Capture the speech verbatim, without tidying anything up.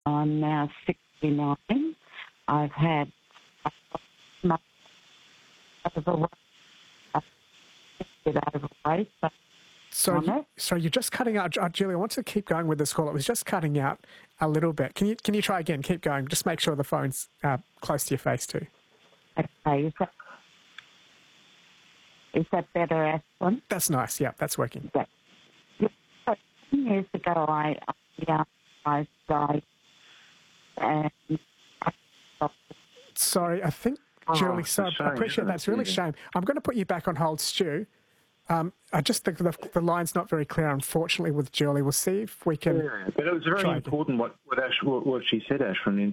I'm now sixty-nine. I've had much overweight, a bit overweight, but So, on you, it. so you're just cutting out. Uh, Julie, I want to keep going with this call. It was just cutting out a little bit. Can you can you try again? Keep going. Just make sure the phone's uh, close to your face too. Okay, is that, is that better, Ashlyn? That's nice. Yeah, that's working. Yeah. Yeah. So, ten years ago, I, I, I died and Sorry, I think, Oh, Julie, it's so a I shame, appreciate isn't that. it, It's really a Julie? shame. I'm going to put you back on hold, Stu. Um, I just think the, the line's not very clear, unfortunately, with Julie. We'll see if we can Yeah, but it was very try again. important what, what, Ash, what, what she said, Ash, from the